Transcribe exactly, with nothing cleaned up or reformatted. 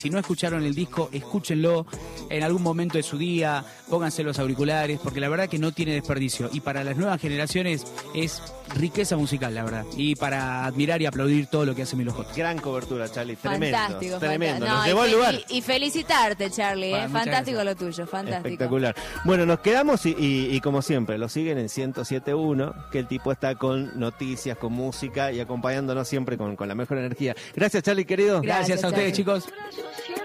Si no escucharon el disco, escúchenlo en algún momento de su día, pónganse los auriculares, porque la verdad que no tiene desperdicio. Y para las nuevas generaciones es riqueza musical, la verdad. Y para admirar y aplaudir todo lo que hace Milo J. Gran cobertura, Charlie. Tremendo. Fantástico. Tremendo. Fanta- Nos no, llevó y, al lugar. Y, y felicitarte, Charlie. Bueno, ¿eh? muchas Fantástico gracias. lo tuyo, fantástico. Espectacular. Bueno, nos quedamos y, y, y como siempre, lo siguen en ciento siete punto uno, que el tipo está con noticias, con música y acompañándonos siempre con, con la mejor energía. Gracias, Charlie, querido. Gracias, Gracias, a ustedes, Charlie. chicos.